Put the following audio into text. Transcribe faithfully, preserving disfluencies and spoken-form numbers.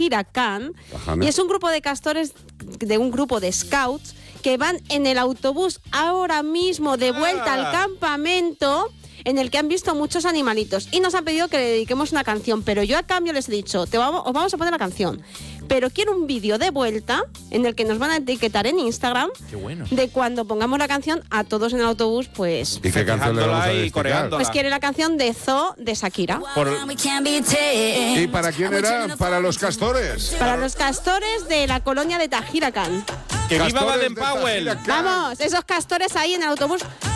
Tajira Khan. Bájame. Y es un grupo de castores, de un grupo de scouts, que van en el autobús ahora mismo de vuelta Ah. al campamento, en el que han visto muchos animalitos. Y nos han pedido que le dediquemos una canción, pero yo a cambio les he dicho, te vamos, os vamos a poner la canción. Pero quiero un vídeo de vuelta en el que nos van a etiquetar en Instagram. Qué bueno. De cuando pongamos la canción a todos en el autobús, pues... ¿Y qué canción le vamos a y dedicar? coreándola. Pues quiere la canción de Zoo de Shakira. Por- ¿Y para quién era? Para los castores. Para los castores de la colonia de Tajira Khan. ¡Que viva Castores Baden de Powell! Tajira Khan. Vamos, esos castores ahí en el autobús